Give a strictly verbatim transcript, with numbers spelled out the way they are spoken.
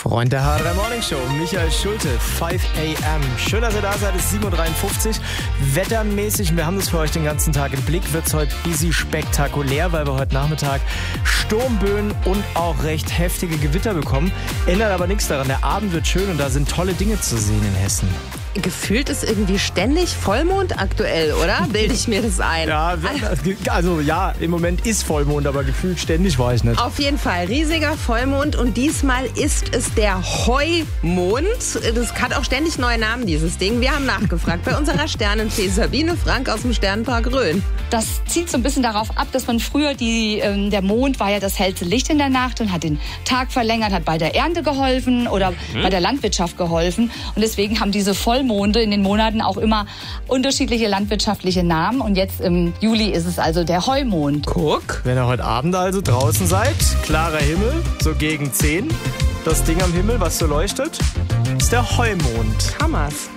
Freund der H drei Morning Show, Michael Schulte, fünf a m Schön, dass ihr da seid, es ist sieben Uhr dreiundfünfzig. Wettermäßig, wir haben das für euch den ganzen Tag im Blick, wird es heute easy spektakulär, weil wir heute Nachmittag Sturmböen und auch recht heftige Gewitter bekommen. Ändert aber nichts daran, der Abend wird schön und da sind tolle Dinge zu sehen in Hessen. Gefühlt ist irgendwie ständig Vollmond aktuell, oder? Bilde ich mir das ein? Ja, also ja, im Moment ist Vollmond, aber gefühlt ständig war ich nicht. Auf jeden Fall, riesiger Vollmond und diesmal ist es der Heumond. Das hat auch ständig neue Namen, dieses Ding. Wir haben nachgefragt bei unserer Sternenfee Sabine Frank aus dem Sternenpark Rhön. Das zielt so ein bisschen darauf ab, dass man früher, die, ähm, der Mond war ja das hellste Licht in der Nacht und hat den Tag verlängert, hat bei der Ernte geholfen oder mhm. bei der Landwirtschaft geholfen. Und deswegen haben diese Vollmonde in den Monaten auch immer unterschiedliche landwirtschaftliche Namen. Und jetzt im Juli ist es also der Heumond. Guck. Wenn ihr heute Abend also draußen seid, klarer Himmel, so gegen zehn, das Ding am Himmel, was so leuchtet, ist der Heumond. Hammers.